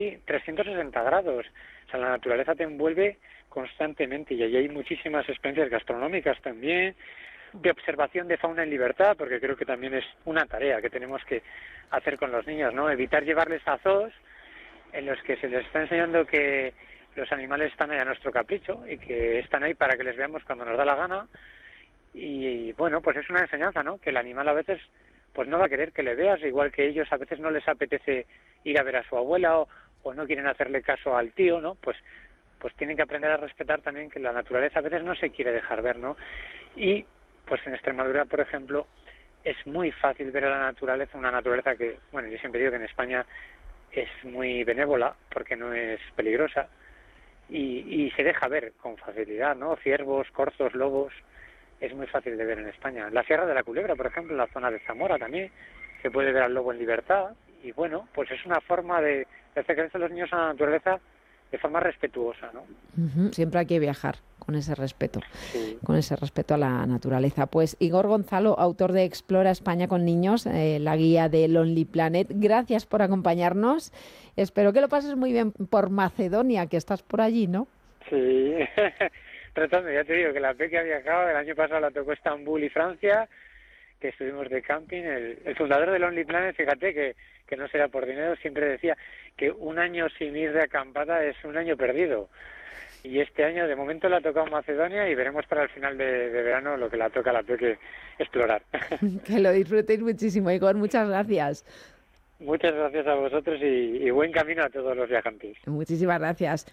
360 grados. O sea, la naturaleza te envuelve constantemente y allí hay muchísimas experiencias gastronómicas también, de observación de fauna en libertad, porque creo que también es una tarea que tenemos que hacer con los niños, ¿no? Evitar llevarles a zoos en los que se les está enseñando que los animales están ahí a nuestro capricho y que están ahí para que les veamos cuando nos da la gana. Y bueno, pues es una enseñanza, ¿no? Que el animal a veces pues no va a querer que le veas, igual que ellos a veces no les apetece ir a ver a su abuela o no quieren hacerle caso al tío, ¿no? Pues tienen que aprender a respetar también que la naturaleza a veces no se quiere dejar ver, ¿no? Y pues en Extremadura, por ejemplo, es muy fácil ver a la naturaleza, una naturaleza que, bueno, yo siempre digo que en España es muy benévola porque no es peligrosa y se deja ver con facilidad, ¿no? Ciervos, corzos, lobos, es muy fácil de ver en España. En la Sierra de la Culebra, por ejemplo, en la zona de Zamora también, se puede ver al lobo en libertad y bueno, pues es una forma de acercarse a los niños a la naturaleza de forma respetuosa, ¿no? Siempre hay que viajar Sí. con ese respeto a la naturaleza. Pues Igor Gonzalo, autor de Explora España con niños, la guía de Lonely Planet, gracias por acompañarnos. Espero que lo pases muy bien por Macedonia, que estás por allí, ¿no? Sí, tratando, ya te digo que la Peque ha viajado, el año pasado la tocó Estambul y Francia, que estuvimos de camping. El fundador de Lonely Planet, fíjate que no será por dinero, siempre decía que un año sin ir de acampada es un año perdido. Y este año, de momento, la ha tocado Macedonia y veremos para el final de verano lo que la toca a la Peque explorar. Que lo disfrutéis muchísimo, Igor. Muchas gracias. Muchas gracias a vosotros y buen camino a todos los viajantes. Muchísimas gracias.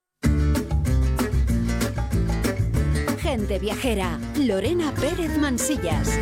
Gente viajera, Lorena Pérez Mansillas.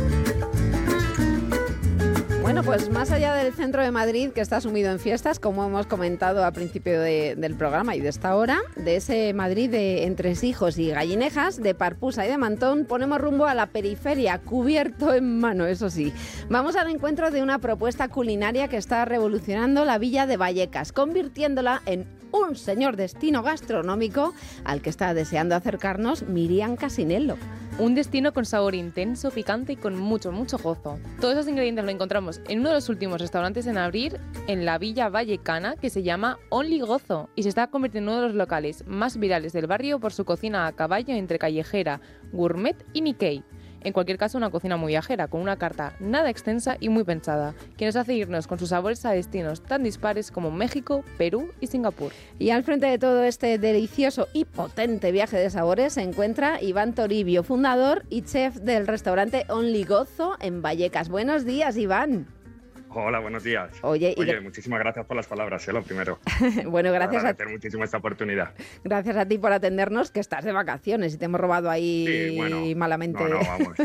Bueno, pues más allá del centro de Madrid, que está sumido en fiestas, como hemos comentado al principio del programa y de esta hora, de ese Madrid de entresijos y gallinejas, de Parpusa y de Mantón, ponemos rumbo a la periferia, cubierto en mano, eso sí. Vamos al encuentro de una propuesta culinaria que está revolucionando la villa de Vallecas, convirtiéndola en un señor destino gastronómico al que está deseando acercarnos Miriam Casinello. Un destino con sabor intenso, picante y con mucho gozo. Todos esos ingredientes lo encontramos en uno de los últimos restaurantes en abrir en la Villa Vallecana, que se llama Only Gozo, y se está convirtiendo en uno de los locales más virales del barrio por su cocina a caballo entre callejera, gourmet y Nikkei. En cualquier caso, una cocina muy viajera, con una carta nada extensa y muy pensada, que nos hace irnos con sus sabores a destinos tan dispares como México, Perú y Singapur. Y al frente de todo este delicioso y potente viaje de sabores se encuentra Iván Toribio, fundador y chef del restaurante Only Gozo en Vallecas. Buenos días, Iván. Hola, buenos días. Oye, muchísimas gracias por las palabras, lo primero. Bueno, gracias a ti. Muchísimo esta oportunidad. Gracias a ti por atendernos, que estás de vacaciones y te hemos robado ahí sí, bueno, malamente. No, vamos.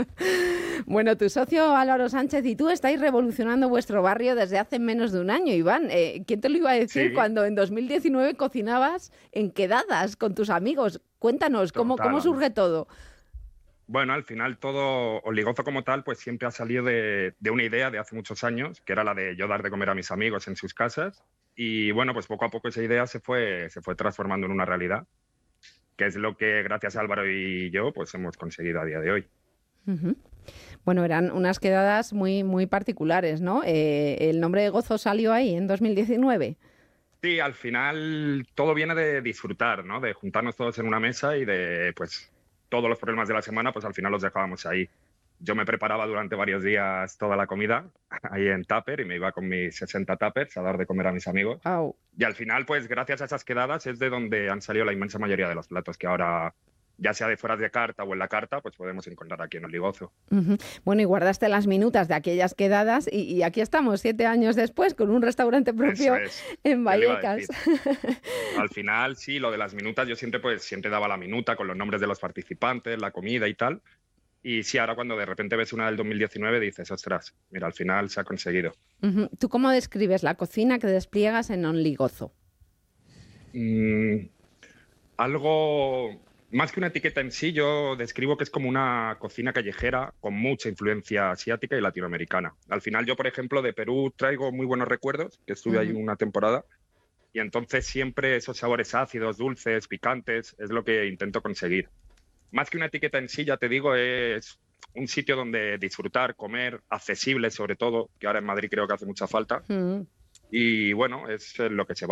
Bueno, tu socio Álvaro Sánchez y tú estáis revolucionando vuestro barrio desde hace menos de un año, Iván. ¿Quién te lo iba a decir cuando en 2019 cocinabas en quedadas con tus amigos? Cuéntanos, ¿cómo surge todo? Bueno, al final todo Only Gozo como tal, pues siempre ha salido de una idea de hace muchos años, que era la de yo dar de comer a mis amigos en sus casas. Y bueno, pues poco a poco esa idea se fue transformando en una realidad, que es lo que gracias a Álvaro y yo pues hemos conseguido a día de hoy. Uh-huh. Bueno, eran unas quedadas muy particulares, ¿no? ¿El nombre de Gozo salió ahí en 2019? Sí, al final todo viene de disfrutar, ¿no? De juntarnos todos en una mesa y de, pues, todos los problemas de la semana, pues al final los dejábamos ahí. Yo me preparaba durante varios días toda la comida ahí en tupper y me iba con mis 60 tuppers a dar de comer a mis amigos. Oh. Y al final, pues gracias a esas quedadas es de donde han salido la inmensa mayoría de los platos que ahora, ya sea de fuera de carta o en la carta, pues podemos encontrar aquí en Only Gozo. Uh-huh. Bueno, y guardaste las minutas de aquellas quedadas y aquí estamos 7 años después con un restaurante propio en Vallecas. Al final, sí, lo de las minutas, yo siempre daba la minuta con los nombres de los participantes, la comida y tal. Y sí, ahora cuando de repente ves una del 2019 dices, ostras, mira, al final se ha conseguido. Uh-huh. ¿Tú cómo describes la cocina que despliegas en Only Gozo? Algo... Más que una etiqueta en sí, yo describo que es como una cocina callejera con mucha influencia asiática y latinoamericana. Al final yo, por ejemplo, de Perú traigo muy buenos recuerdos, que estuve ahí una temporada, y entonces siempre esos sabores ácidos, dulces, picantes, es lo que intento conseguir. Más que una etiqueta en sí, ya te digo, es un sitio donde disfrutar, comer, accesible sobre todo, que ahora en Madrid creo que hace mucha falta. y bueno, es lo que se